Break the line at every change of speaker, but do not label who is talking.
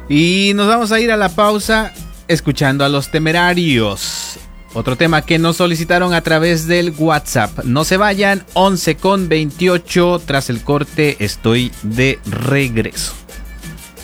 Y nos vamos a ir a la pausa escuchando a Los Temerarios. Otro tema que nos solicitaron a través del WhatsApp. No se vayan, 11:28. Tras el corte estoy de regreso.